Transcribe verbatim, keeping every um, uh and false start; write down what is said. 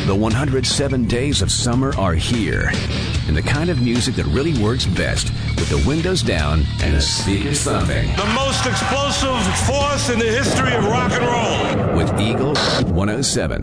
The one hundred seven days of summer are here. And the kind of music that really works best with the windows down and the speakers thumping. The most explosive force in the history of rock and roll. With Eagle one oh seven.